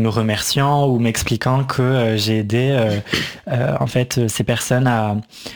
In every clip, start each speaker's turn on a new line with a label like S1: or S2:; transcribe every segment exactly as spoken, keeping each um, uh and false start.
S1: me remerciant ou m'expliquant que euh, j'ai aidé euh, euh, en fait ces personnes à,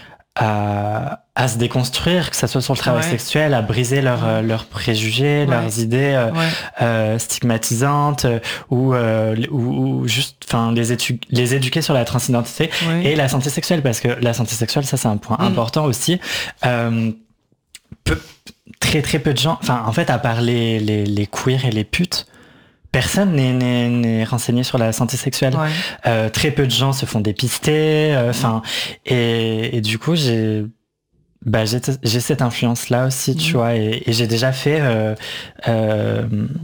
S1: à, à se déconstruire, que ça soit sur le travail ouais. sexuel, à briser leurs ouais. leurs préjugés, ouais. leurs idées euh, ouais. euh, stigmatisantes euh, ou, euh, ou, ou juste enfin les, étu- les éduquer sur la transidentité ouais. et la santé sexuelle, parce que la santé sexuelle, ça c'est un point mmh. important aussi. Euh, peu, très très peu de gens, enfin en fait à part les, les, les queers et les putes, personne n'est, n'est, n'est renseigné sur la santé sexuelle. Ouais. Euh, très peu de gens se font dépister. Enfin, euh, et, et du coup, j'ai, bah, j'ai, j'ai cette influence-là aussi, mmh. tu vois. Et, et j'ai déjà fait euh, euh,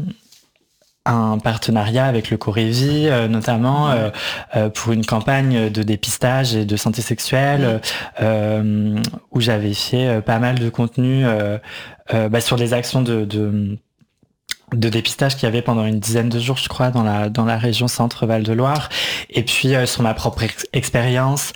S1: un partenariat avec le Corévi, euh, notamment mmh. euh, euh, pour une campagne de dépistage et de santé sexuelle, mmh. euh, où j'avais fait euh, pas mal de contenu euh, euh, bah, sur les actions de, de de dépistage qu'il y avait pendant une dizaine de jours, je crois, dans la dans la région Centre Val de Loire, et puis euh, sur ma propre ex- expérience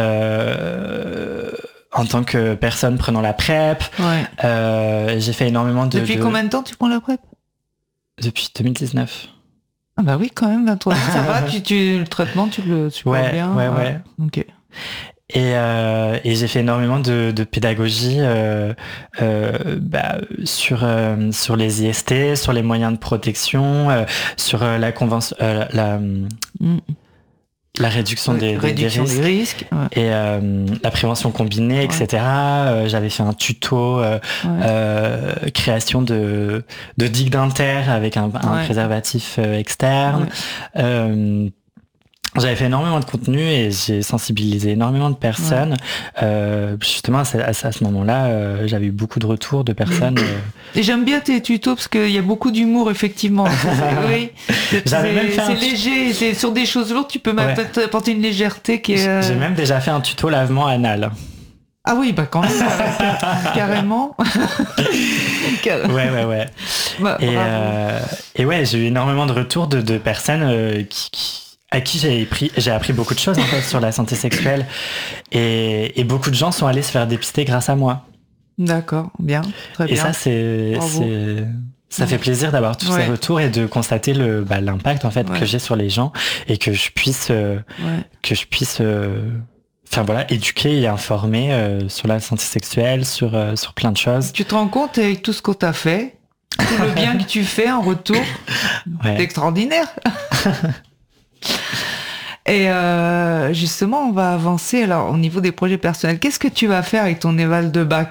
S1: euh, en tant que personne prenant la PrEP. Ouais. Euh, j'ai fait énormément de.
S2: Depuis
S1: de...
S2: combien de temps tu prends la PrEP ?
S1: Depuis deux mille dix-neuf.
S2: Ah bah oui, quand même, vingt-trois ans, ça va. Tu, tu le traitement, tu le tu
S1: ouais,
S2: bien.
S1: Ouais, ouais, ouais.
S2: Ok.
S1: Et, euh, et j'ai fait énormément de, de pédagogie euh, euh, bah, sur euh, sur les I S T, sur les moyens de protection, euh, sur euh, la convention, euh, la mm. la réduction, des,
S2: réduction
S1: des, des risques,
S2: des risques ouais.
S1: et euh, la prévention combinée, ouais. et cetera. Euh, j'avais fait un tuto euh, ouais. euh, création de de digues dentaires avec un, un ouais. préservatif euh, externe. Ouais. Euh, J'avais fait énormément de contenu et j'ai sensibilisé énormément de personnes. Ouais. Euh, justement, à ce, à ce moment-là, euh, j'avais eu beaucoup de retours de personnes. Euh...
S2: Et j'aime bien tes tutos parce qu'il y a beaucoup d'humour, effectivement. oui. C'est, c'est, même fait c'est léger, c'est sur des choses lourdes, tu peux même ouais. apporter une légèreté qui est... Euh...
S1: J'ai même déjà fait un tuto lavement anal.
S2: Ah oui, bah quand même, carrément.
S1: ouais, ouais, ouais. Bah, et, euh, et ouais, j'ai eu énormément de retours de, de personnes euh, qui... qui à qui j'ai appris, j'ai appris beaucoup de choses en fait sur la santé sexuelle et, et beaucoup de gens sont allés se faire dépister grâce à moi.
S2: D'accord, bien, très bien.
S1: Et ça c'est, c'est ça ouais. fait plaisir d'avoir tous ouais. ces retours et de constater le bah, l'impact en fait ouais. que j'ai sur les gens et que je puisse euh, ouais. que je puisse euh, enfin voilà éduquer et informer euh, sur la santé sexuelle, sur euh, sur plein de choses.
S2: Tu te rends compte avec tout ce qu'on t'a fait, tout le bien que tu fais en retour, ouais. c'est extraordinaire. Et euh, justement, on va avancer alors au niveau des projets personnels. Qu'est-ce que tu vas faire avec ton éval de bac ?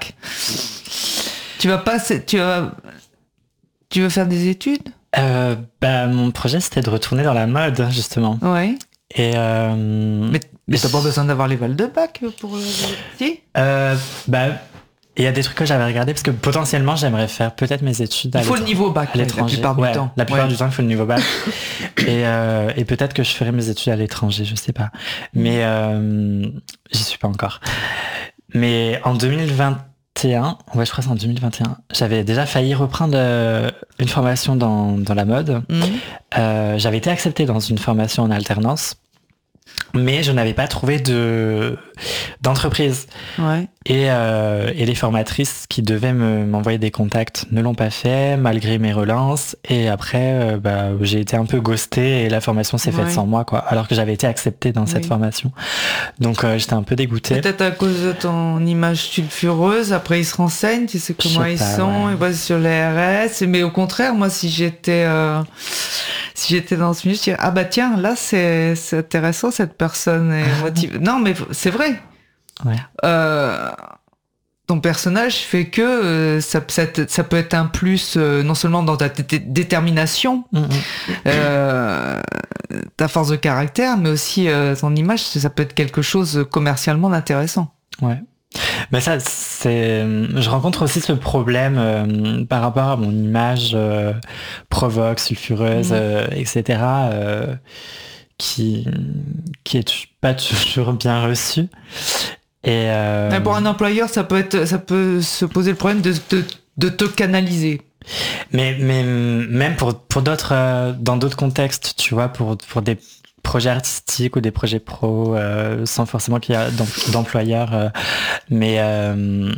S2: Tu vas pas, tu vas, tu veux faire des études ?
S1: euh, Bah, mon projet c'était de retourner dans la mode justement.
S2: Ouais.
S1: Et euh,
S2: mais, mais t'as pas besoin d'avoir l'éval de bac pour le si ?
S1: euh, Bah. Il y a des trucs que j'avais regardé parce que potentiellement j'aimerais faire peut-être mes études à
S2: il faut le niveau bac
S1: à l'étranger.
S2: La plupart du
S1: ouais,
S2: temps.
S1: La plupart
S2: ouais.
S1: du temps il faut le niveau bac. et, euh, et peut-être que je ferai mes études à l'étranger, je sais pas. Mais euh, j'y suis pas encore. Mais en deux mille vingt et un, ouais je crois que c'est en deux mille vingt et un, j'avais déjà failli reprendre euh, une formation dans, dans la mode. Mmh. Euh, j'avais été accepté dans une formation en alternance. Mais je n'avais pas trouvé de d'entreprise.
S2: Ouais.
S1: Et, euh, et les formatrices qui devaient me, m'envoyer des contacts ne l'ont pas fait, malgré mes relances. Et après, euh, bah, j'ai été un peu ghostée et la formation s'est faite ouais. sans moi, quoi. Alors que j'avais été acceptée dans oui. cette formation. Donc euh, j'étais un peu dégoûtée.
S2: Peut-être à cause de ton image sulfureuse. Après, ils se renseignent, tu sais comment ils pas, sont, ouais. ils voient sur les R S. Mais au contraire, moi, si j'étais... Euh... Si j'étais dans ce milieu, je dirais, ah bah tiens, là, c'est, c'est intéressant, cette personne est motivée. Non, mais c'est vrai.
S1: Ouais.
S2: Euh, ton personnage fait que euh, ça, ça, ça peut être un plus, euh, non seulement dans ta t- t- détermination, mm-hmm. euh, ta force de caractère, mais aussi euh, ton image, ça peut être quelque chose commercialement d'intéressant.
S1: Ouais. Mais ça, c'est, je rencontre aussi ce problème euh, par rapport à mon image euh, provoque, sulfureuse, mmh. euh, et cetera, euh, qui qui est pas toujours bien reçue. Et euh...
S2: mais pour un employeur, ça peut être, ça peut se poser le problème de de, de te canaliser.
S1: Mais mais même pour pour d'autres, euh, dans d'autres contextes, tu vois, pour pour des projets artistiques ou des projets pro euh, sans forcément qu'il y a d'employeurs euh, mais euh,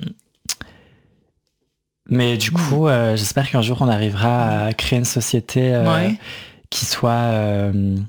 S1: mais du coup euh, j'espère qu'un jour on arrivera à créer une société euh, ouais. qui soit euh,